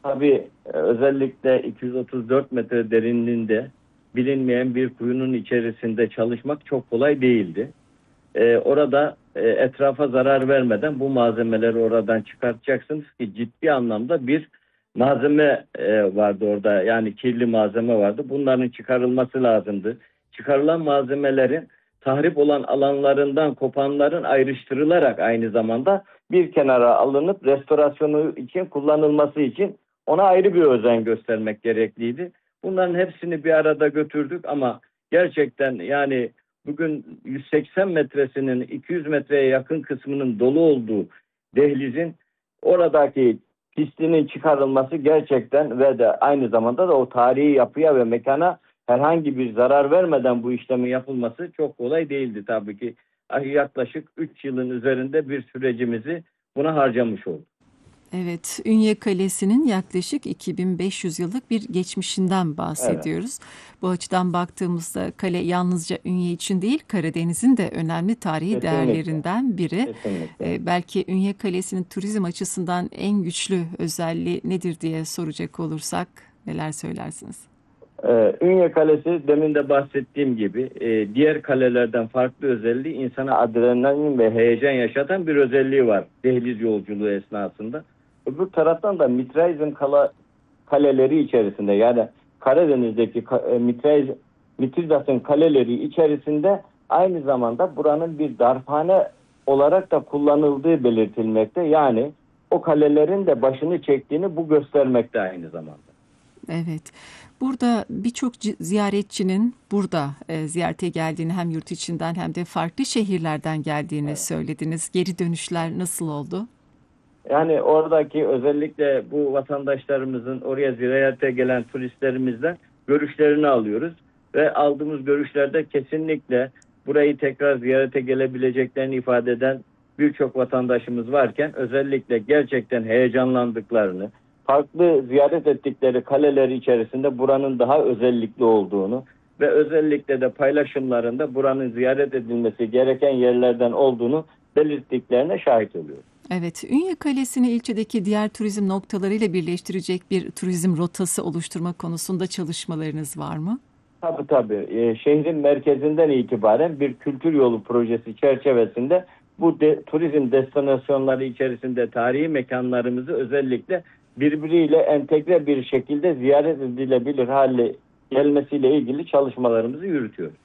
Tabii özellikle 234 metre derinliğinde bilinmeyen bir kuyunun içerisinde çalışmak çok kolay değildi. Orada etrafa zarar vermeden bu malzemeleri oradan çıkartacaksınız ki ciddi anlamda bir malzeme vardı orada. Yani kirli malzeme vardı. Bunların çıkarılması lazımdı. Çıkarılan malzemelerin tahrip olan alanlarından kopanların ayrıştırılarak aynı zamanda bir kenara alınıp restorasyonu için kullanılması için ona ayrı bir özen göstermek gerekliydi. Bunların hepsini bir arada götürdük ama gerçekten yani bugün 180 metresinin 200 metreye yakın kısmının dolu olduğu dehlizin oradaki pistinin çıkarılması gerçekten ve de aynı zamanda da o tarihi yapıya ve mekana herhangi bir zarar vermeden bu işlemin yapılması çok kolay değildi tabii ki. Yaklaşık 3 yılın üzerinde bir sürecimizi buna harcamış olduk. Evet, Ünye Kalesi'nin yaklaşık 2500 yıllık bir geçmişinden Evet, bahsediyoruz. Bu açıdan baktığımızda kale yalnızca Ünye için değil, Karadeniz'in de önemli tarihi kesinlikle, değerlerinden biri. kesinlikle. Belki Ünye Kalesi'nin turizm açısından en güçlü özelliği nedir diye soracak olursak neler söylersiniz? Ünye Kalesi demin de bahsettiğim gibi diğer kalelerden farklı özelliği insana adrenalin ve heyecan yaşatan bir özelliği var dehliz yolculuğu esnasında. Öbür taraftan da kaleleri içerisinde yani Karadeniz'deki Mitridas'ın kaleleri içerisinde aynı zamanda buranın bir darphane olarak da kullanıldığı belirtilmekte. Yani o kalelerin de başını çektiğini bu göstermekte aynı zamanda. Evet, burada birçok ziyaretçinin burada ziyarete geldiğini hem yurt içinden hem de farklı şehirlerden geldiğini Evet. söylediniz. Geri dönüşler nasıl oldu? Yani oradaki özellikle bu vatandaşlarımızın oraya ziyarete gelen turistlerimizden görüşlerini alıyoruz. Ve aldığımız görüşlerde kesinlikle burayı tekrar ziyarete gelebileceklerini ifade eden birçok vatandaşımız varken özellikle gerçekten heyecanlandıklarını, farklı ziyaret ettikleri kaleleri içerisinde buranın daha özellikli olduğunu ve özellikle de paylaşımlarında buranın ziyaret edilmesi gereken yerlerden olduğunu belirttiklerine şahit oluyoruz. Evet, Ünye Kalesi'ni ilçedeki diğer turizm noktalarıyla birleştirecek bir turizm rotası oluşturma konusunda çalışmalarınız var mı? Tabii tabii. Şehrin merkezinden itibaren bir kültür yolu projesi çerçevesinde bu turizm destinasyonları içerisinde tarihi mekanlarımızı özellikle birbiriyle entegre bir şekilde ziyaret edilebilir hale gelmesiyle ilgili çalışmalarımızı yürütüyoruz.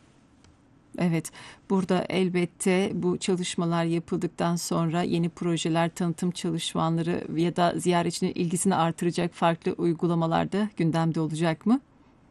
Evet, burada elbette bu çalışmalar yapıldıktan sonra yeni projeler, tanıtım çalışmaları ya da ziyaretçinin ilgisini artıracak farklı uygulamalar da gündemde olacak mı?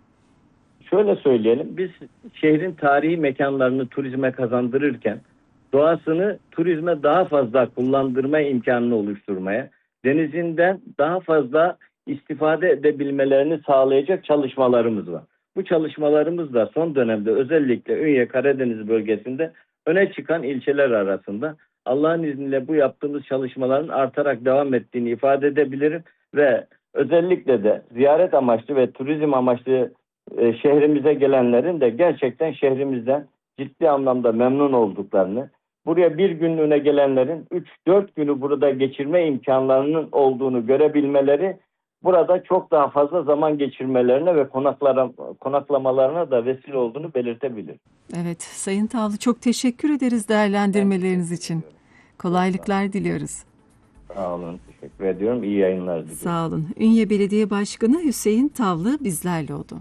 Şöyle söyleyelim, biz şehrin tarihi mekanlarını turizme kazandırırken doğasını turizme daha fazla kullandırma imkanını oluşturmaya, denizinden daha fazla istifade edebilmelerini sağlayacak çalışmalarımız var. Bu çalışmalarımız da son dönemde özellikle Ünye Karadeniz bölgesinde öne çıkan ilçeler arasında. Allah'ın izniyle bu yaptığımız çalışmaların artarak devam ettiğini ifade edebilirim ve özellikle de ziyaret amaçlı ve turizm amaçlı şehrimize gelenlerin de gerçekten şehrimizden ciddi anlamda memnun olduklarını, buraya bir günlüğüne gelenlerin 3-4 günü burada geçirme imkanlarının olduğunu görebilmeleri, burada çok daha fazla zaman geçirmelerine ve konaklamalarına da vesile olduğunu belirtebilir. Evet, Sayın Tavlı çok teşekkür ederiz Ben değerlendirmeleriniz teşekkür için. ediyorum. Çok sağ olun. Kolaylıklar diliyoruz. Sağ olun. Teşekkür ediyorum. İyi yayınlar diliyorum. Sağ olun. Ünye Belediye Başkanı Hüseyin Tavlı bizlerle oldu.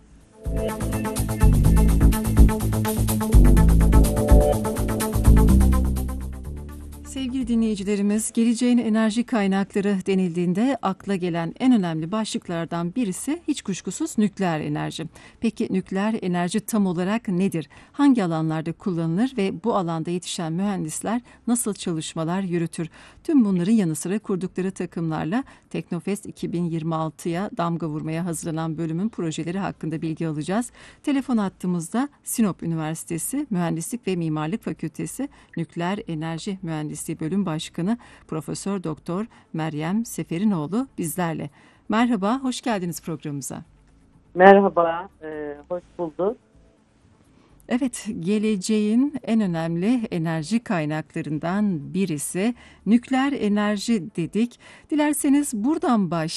Sevgili dinleyicilerimiz, geleceğin enerji kaynakları denildiğinde akla gelen en önemli başlıklardan birisi hiç kuşkusuz nükleer enerji. Peki nükleer enerji tam olarak nedir? Hangi alanlarda kullanılır ve bu alanda yetişen mühendisler nasıl çalışmalar yürütür? Tüm bunların yanı sıra kurdukları takımlarla Teknofest 2026'ya damga vurmaya hazırlanan bölümün projeleri hakkında bilgi alacağız. Telefon hattımızda Sinop Üniversitesi Mühendislik ve Mimarlık Fakültesi Nükleer Enerji Mühendisliği Bölüm Başkanı Profesör Doktor Meryem Seferinoğlu bizlerle. Merhaba, hoş geldiniz programımıza. Merhaba, hoş bulduk. Evet, geleceğin en önemli enerji kaynaklarından birisi nükleer enerji dedik. Dilerseniz buradan başlayalım.